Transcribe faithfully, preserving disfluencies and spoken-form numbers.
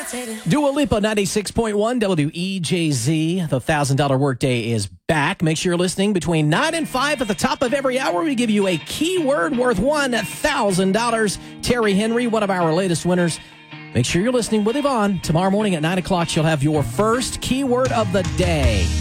Dua Lipa, ninety-six point one W E J Z. The one thousand dollars Workday is back. Make sure you're listening between nine and five. At the top of every hour, we give you a keyword worth one thousand dollars. Terry Henry, one of our latest winners. Make sure you're listening with Yvonne. Tomorrow morning at nine o'clock, she'll have your first keyword of the day.